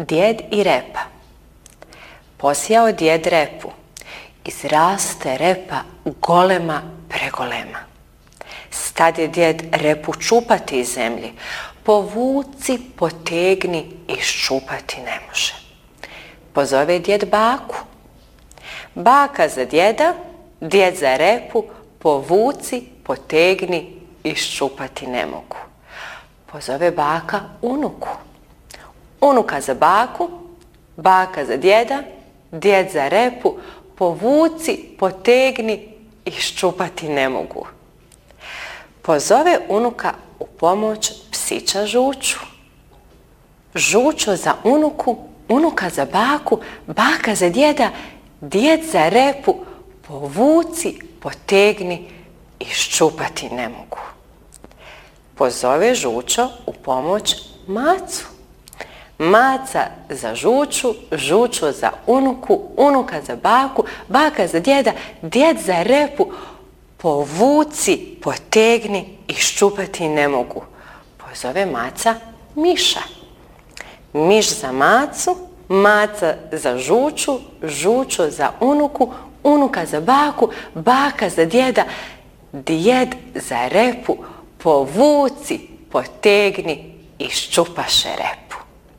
Djed i repa. Posijao djed repu, izraste repa golema pregolema. Stade djed repu čupati iz zemlji, povuci, potegni, iščupati ne može. Pozove djed baku. Baka za djeda, djed za repu, povuci, potegni, iščupati ne mogu. Pozove baka unuku. Unuka za baku, baka za djeda, djed za repu, povuci, potegni, iščupati ne mogu. Pozove unuka u pomoć psića Žuču. Žučo za unuku, unuka za baku, baka za djeda, djed za repu, povuci, potegni, iščupati ne mogu. Pozove Žučo u pomoć macu. Maca za Žuču, Žučo za unuku, unuka za baku, baka za djeda, djed za repu, povuci, potegni, iščupati ne mogu. Pozove maca miša. Miš za macu, maca za Žuču, Žučo za unuku, unuka za baku, baka za djeda, djed za repu, povuci, potegni, iščupaše repu.